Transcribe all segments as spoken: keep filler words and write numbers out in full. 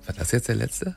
War das jetzt der letzte?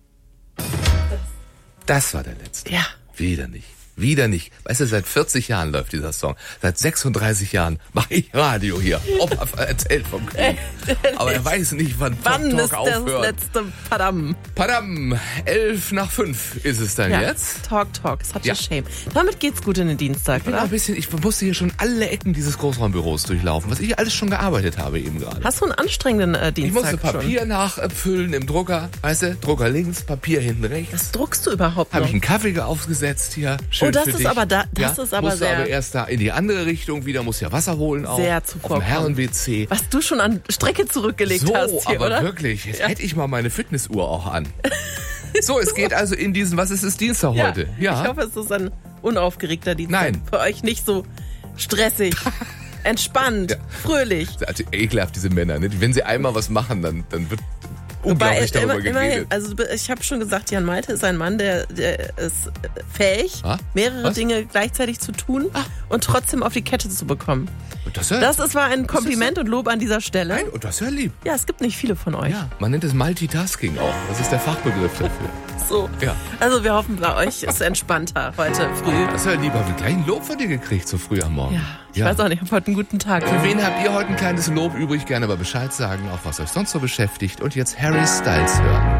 Das war der letzte. Ja. Wieder nicht. Wieder nicht. Weißt du, seit vierzig Jahren läuft dieser Song. Seit sechsunddreißig Jahren mache ich Radio hier. Opa erzählt vom Krieg. Aber er weiß nicht, wann Wann Talk ist Talk aufhört. das letzte Padam? Padam, elf nach fünf ist es dann Ja, jetzt. Talk Talk, such Ja. a shame. Damit geht's gut in den Dienstag, Ich bin auch oder? ein bisschen, ich musste hier schon alle Ecken dieses Großraumbüros durchlaufen, was ich alles schon gearbeitet habe eben gerade. Hast du einen anstrengenden äh, Ich Dienstag musste Papier nachfüllen im Drucker, weißt du, Drucker links, Papier hinten schon? rechts. Was druckst du überhaupt Habe noch? ich einen Kaffee aufgesetzt hier. Schön Oh, das für ist dich. aber da- das ja, ist aber musste sehr- aber erst da in die andere Richtung wieder, muss ja Wasser holen auch. Sehr Auf dem zuvorkommend. Herren-W C. Was du schon an Strecke zurückgelegt So, hast hier, aber oder? wirklich, jetzt hätte ich mal meine Fitnessuhr auch an. So, es geht also in diesen, was ist es, Dienstag Ja. heute? Ich hoffe, es ist ein unaufgeregter Dienstag. Nein. Für euch nicht so stressig, entspannt, Ja. fröhlich. Also ekelhaft, diese Männer. Ne? Wenn sie einmal was machen, dann, dann wird unglaublich Wobei, darüber immer, immerhin, geredet. also ich habe schon gesagt, Jan Malte ist ein Mann, der, der ist fähig, Ah? mehrere Was? Dinge gleichzeitig zu tun und trotzdem auf die Kette zu bekommen. Und das, ist ja, Das ist, war ein Kompliment und Lob an dieser Stelle. nein, und das ist ja lieb. Ja, es gibt nicht viele von euch. Ja, man nennt es Multitasking auch. Das ist der Fachbegriff dafür. So. Ja. Also wir hoffen, bei euch ist entspannter heute früh. Das ist ja lieb. Haben wir gleich ein Lob von dir gekriegt, so früh am Morgen. Ja, ich weiß auch nicht, ich habe heute einen guten Tag. Für wen habt ihr heute ein kleines Lob übrig? Gerne mal Bescheid sagen, auch was euch sonst so beschäftigt. Und jetzt Harry Styles hören.